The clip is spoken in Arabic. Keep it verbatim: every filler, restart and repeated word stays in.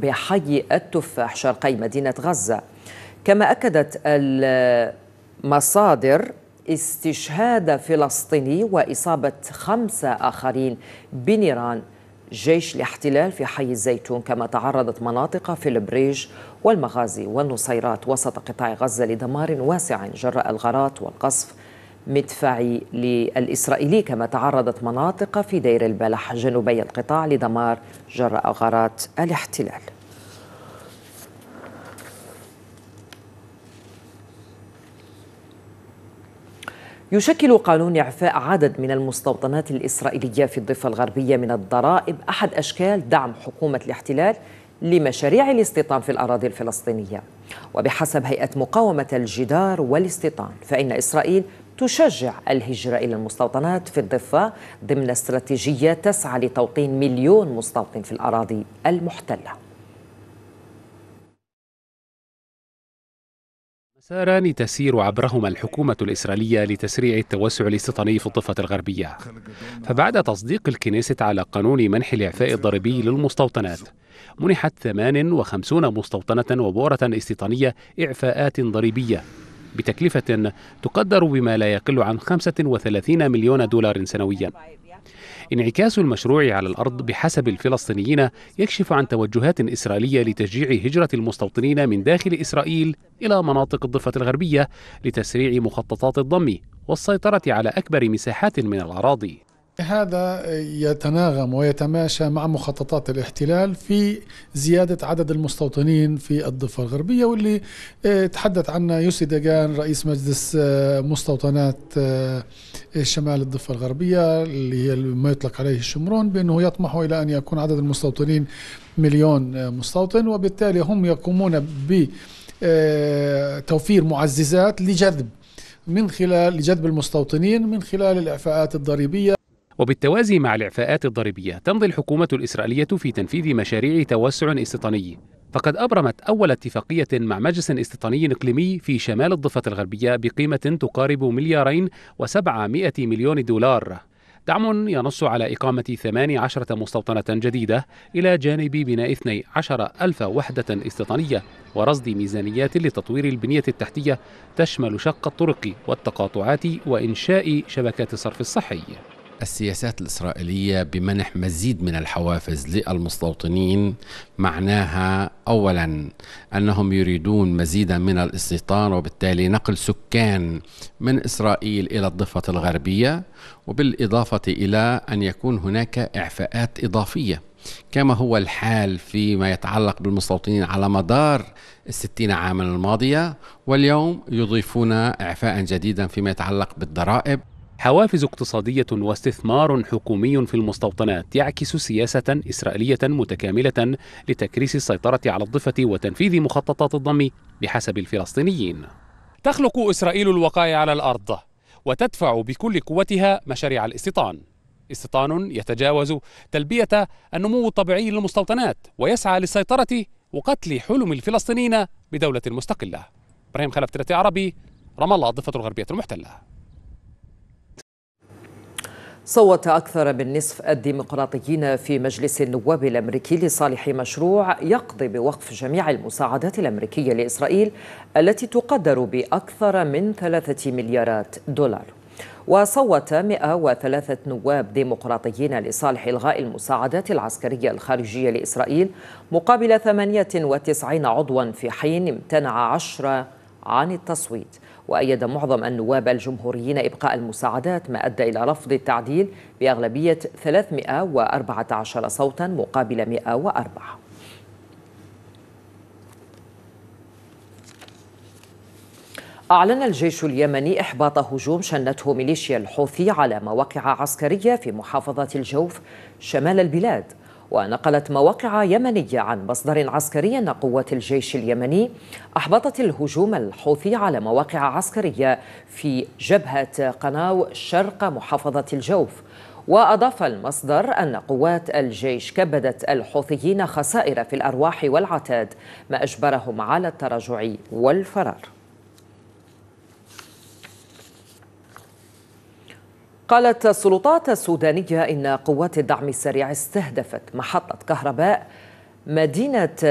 بحي التفاح شرقي مدينة غزة. كما أكدت المصادر استشهاد فلسطيني وإصابة خمسة آخرين بنيران جيش الاحتلال في حي الزيتون. كما تعرضت مناطق في البريج والمغازي والنصيرات وسط قطاع غزة لدمار واسع جراء الغارات والقصف مدفعي للإسرائيلي. كما تعرضت مناطق في دير البلح جنوبي القطاع لدمار جراء غارات الاحتلال. يشكل قانون إعفاء عدد من المستوطنات الإسرائيلية في الضفة الغربية من الضرائب أحد أشكال دعم حكومة الاحتلال لمشاريع الاستيطان في الأراضي الفلسطينية. وبحسب هيئة مقاومة الجدار والاستيطان فإن إسرائيل تشجع الهجرة إلى المستوطنات في الضفة ضمن استراتيجية تسعى لتوطين مليون مستوطن في الأراضي المحتلة. مساران تسير عبرهما الحكومة الإسرائيلية لتسريع التوسع الاستيطاني في الضفة الغربية. فبعد تصديق الكنيست على قانون منح الإعفاء الضريبي للمستوطنات، منحت ثمان وخمسين مستوطنة وبؤرة استيطانية إعفاءات ضريبية بتكلفة تقدر بما لا يقل عن خمسة وثلاثين مليون دولار سنويا. انعكاس المشروع على الأرض بحسب الفلسطينيين يكشف عن توجهات إسرائيلية لتشجيع هجرة المستوطنين من داخل إسرائيل إلى مناطق الضفة الغربية لتسريع مخططات الضم والسيطرة على أكبر مساحات من الأراضي. هذا يتناغم ويتماشى مع مخططات الاحتلال في زيادة عدد المستوطنين في الضفة الغربية، واللي تحدث عنها يوسي دجان رئيس مجلس مستوطنات شمال الضفة الغربية اللي هي ما يطلق عليه الشمرون، بأنه يطمح إلى أن يكون عدد المستوطنين مليون مستوطن، وبالتالي هم يقومون بتوفير معززات لجذب من خلال لجذب المستوطنين من خلال الإعفاءات الضريبية. وبالتوازي مع الإعفاءات الضريبية تمضي الحكومة الإسرائيلية في تنفيذ مشاريع توسع استيطاني. فقد أبرمت أول اتفاقية مع مجلس استيطاني إقليمي في شمال الضفة الغربية بقيمة تقارب مليارين وسبعمائة مليون دولار، دعم ينص على إقامة ثمانية عشرة مستوطنة جديدة إلى جانب بناء اثنتي عشرة ألف وحدة استيطانية ورصد ميزانيات لتطوير البنية التحتية تشمل شق الطرق والتقاطعات وإنشاء شبكات الصرف الصحي. السياسات الإسرائيلية بمنح مزيد من الحوافز للمستوطنين معناها أولا أنهم يريدون مزيدا من الاستيطان، وبالتالي نقل سكان من إسرائيل إلى الضفة الغربية، وبالإضافة إلى أن يكون هناك إعفاءات إضافية كما هو الحال فيما يتعلق بالمستوطنين على مدار الستين عاما الماضية، واليوم يضيفون إعفاء جديدا فيما يتعلق بالضرائب. حوافز اقتصادية واستثمار حكومي في المستوطنات يعكس سياسة إسرائيلية متكاملة لتكريس السيطرة على الضفة وتنفيذ مخططات الضم بحسب الفلسطينيين. تخلق إسرائيل الوقائع على الأرض وتدفع بكل قوتها مشاريع الاستيطان، استيطان يتجاوز تلبية النمو الطبيعي للمستوطنات ويسعى للسيطرة وقتل حلم الفلسطينيين بدولة مستقلة. إبراهيم خلف، تلاتة عربي، رام الله، الضفة الغربية المحتلة. صوت أكثر من نصف الديمقراطيين في مجلس النواب الأمريكي لصالح مشروع يقضي بوقف جميع المساعدات الأمريكية لإسرائيل التي تقدر بأكثر من ثلاثة مليارات دولار. وصوت مئة وثلاثة نواب ديمقراطيين لصالح إلغاء المساعدات العسكرية الخارجية لإسرائيل مقابل ثمانية وتسعين عضوا، في حين امتنع عشرة عن التصويت. وأيد معظم النواب الجمهوريين إبقاء المساعدات، ما أدى إلى رفض التعديل بأغلبية ثلاثمئة وأربعة عشر صوتا مقابل مئة وأربعة. أعلن الجيش اليمني إحباط هجوم شنته ميليشيا الحوثي على مواقع عسكرية في محافظة الجوف شمال البلاد. ونقلت مواقع يمنية عن مصدر عسكري أن قوات الجيش اليمني أحبطت الهجوم الحوثي على مواقع عسكرية في جبهة قناو شرق محافظة الجوف. وأضاف المصدر أن قوات الجيش كبدت الحوثيين خسائر في الأرواح والعتاد، ما أجبرهم على التراجع والفرار. قالت السلطات السودانية إن قوات الدعم السريع استهدفت محطة كهرباء مدينة